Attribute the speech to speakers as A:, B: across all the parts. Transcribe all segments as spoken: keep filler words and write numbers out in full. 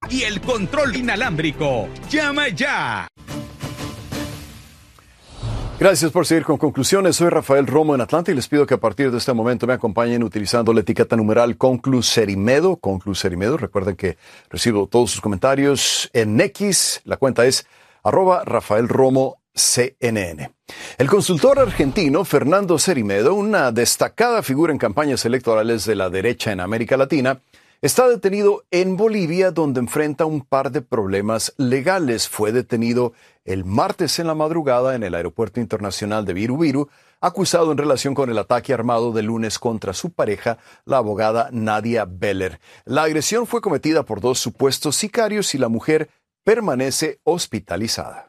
A: y el control inalámbrico. ¡Llama ya!
B: Gracias por seguir con Conclusiones. Soy Rafael Romo en Atlanta y les pido que a partir de este momento me acompañen utilizando la etiqueta numeral Concluserimedo. Concluserimedo. Recuerden que recibo todos sus comentarios en X. La cuenta es arroba Rafael Romo C N N. El consultor argentino Fernando Cerimedo, una destacada figura en campañas electorales de la derecha en América Latina, está detenido en Bolivia, donde enfrenta un par de problemas legales. Fue detenido el martes en la madrugada en el Aeropuerto Internacional de Viru Viru, acusado en relación con el ataque armado del lunes contra su pareja, la abogada Nadia Beller. La agresión fue cometida por dos supuestos sicarios y la mujer permanece hospitalizada.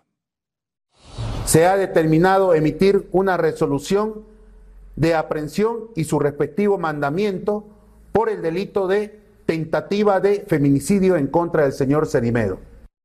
C: Se ha determinado emitir una resolución de aprehensión y su respectivo mandamiento por el delito de tentativa de feminicidio en contra del señor Cerimedo.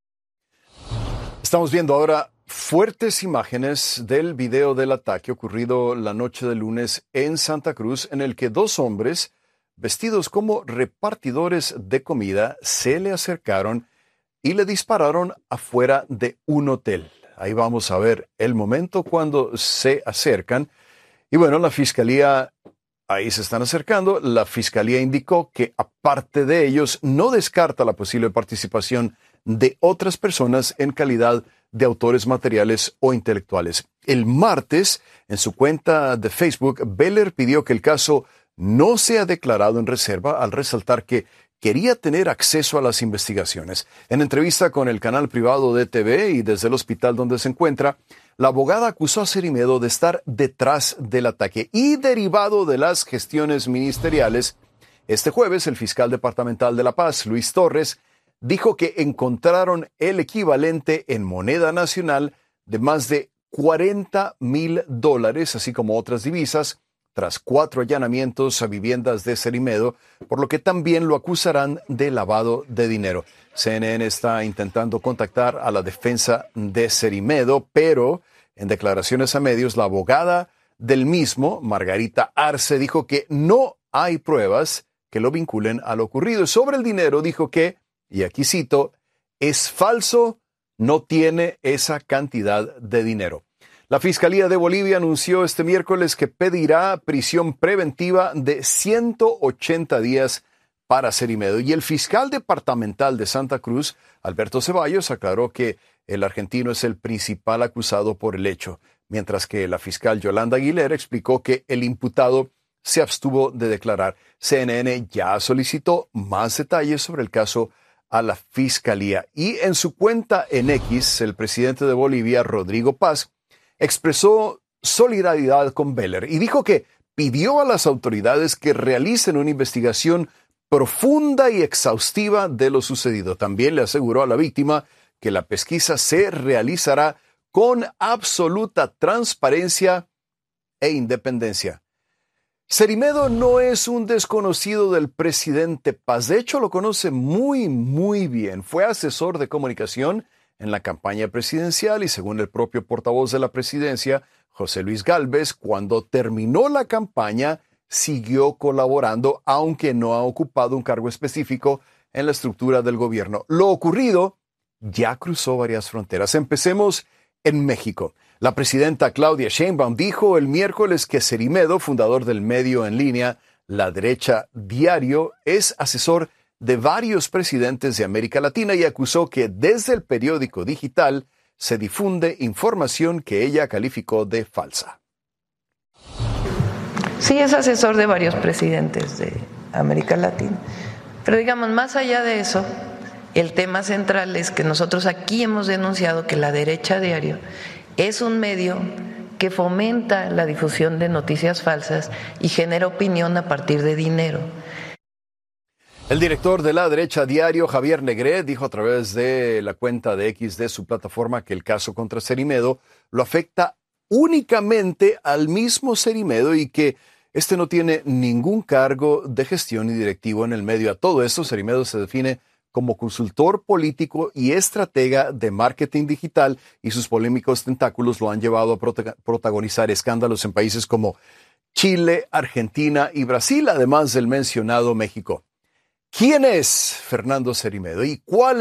B: Estamos viendo ahora fuertes imágenes del video del ataque ocurrido la noche del lunes en Santa Cruz, en el que dos hombres vestidos como repartidores de comida se le acercaron y le dispararon afuera de un hotel. Ahí vamos a ver el momento cuando se acercan. Y bueno, la fiscalía, ahí se están acercando. La fiscalía indicó que aparte de ellos, no descarta la posible participación de otras personas en calidad de autores materiales o intelectuales. El martes, en su cuenta de Facebook, Beller pidió que el caso no sea declarado en reserva al resaltar que quería tener acceso a las investigaciones. En entrevista con el canal privado de T V y desde el hospital donde se encuentra, la abogada acusó a Cerimedo de estar detrás del ataque y derivado de las gestiones ministeriales. Este jueves, el fiscal departamental de La Paz, Luis Torres, dijo que encontraron el equivalente en moneda nacional de más de cuarenta mil dólares, así como otras divisas, tras cuatro allanamientos a viviendas de Cerimedo, por lo que también lo acusarán de lavado de dinero. C N N está intentando contactar a la defensa de Cerimedo, pero en declaraciones a medios, la abogada del mismo, Margarita Arce, dijo que no hay pruebas que lo vinculen a lo ocurrido. Sobre el dinero dijo que, y aquí cito, es falso, no tiene esa cantidad de dinero. La Fiscalía de Bolivia anunció este miércoles que pedirá prisión preventiva de ciento ochenta días para Cerimedo. Y el fiscal departamental de Santa Cruz, Alberto Ceballos, aclaró que el argentino es el principal acusado por el hecho, mientras que la fiscal Yolanda Aguilera explicó que el imputado se abstuvo de declarar. C N N ya solicitó más detalles sobre el caso a la Fiscalía. Y en su cuenta en X, el presidente de Bolivia, Rodrigo Paz, expresó solidaridad con Beller y dijo que pidió a las autoridades que realicen una investigación profunda y exhaustiva de lo sucedido. También le aseguró a la víctima que la pesquisa se realizará con absoluta transparencia e independencia. Cerimedo no es un desconocido del presidente Paz. De hecho, lo conoce muy, muy bien. Fue asesor de comunicación en la campaña presidencial y, según el propio portavoz de la presidencia, José Luis Gálvez, cuando terminó la campaña, siguió colaborando, aunque no ha ocupado un cargo específico en la estructura del gobierno. Lo ocurrido ya cruzó varias fronteras. Empecemos en México. La presidenta Claudia Sheinbaum dijo el miércoles que Cerimedo, fundador del medio en línea La Derecha Diario, es asesor de varios presidentes de América Latina y acusó que desde el periódico digital se difunde información que ella calificó de falsa.
D: Sí, es asesor de varios presidentes de América Latina. Pero digamos, más allá de eso, el tema central es que nosotros aquí hemos denunciado que La Derecha Diario es un medio que fomenta la difusión de noticias falsas y genera opinión a partir de dinero.
B: El director de La Derecha Diario, Javier Negret, dijo a través de la cuenta de X de su plataforma que el caso contra Cerimedo lo afecta únicamente al mismo Cerimedo y que este no tiene ningún cargo de gestión y directivo en el medio. A todo esto, Cerimedo se define como consultor político y estratega de marketing digital y sus polémicos tentáculos lo han llevado a prota- protagonizar escándalos en países como Chile, Argentina y Brasil, además del mencionado México. ¿Quién es Fernando Cerimedo y cuál